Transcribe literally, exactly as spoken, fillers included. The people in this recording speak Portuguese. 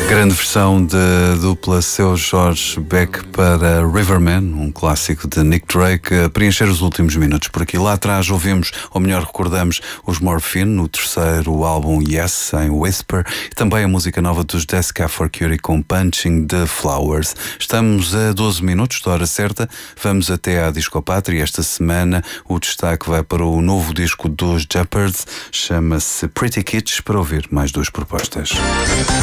Grande versão da dupla Seu Jorge Beck para Riverman, um clássico de Nick Drake, a preencher os últimos minutos por aqui. Lá atrás ouvimos, ou melhor recordamos, os Morphine no terceiro álbum Yes, em Whisper, e também a música nova dos Death Cab for Cutie com Punching the Flowers. Estamos a doze minutos da hora certa, vamos até à Discopátria. Esta semana o destaque vai para o novo disco dos Jeopards, chama-se Pretty Kitsch, para ouvir mais duas propostas.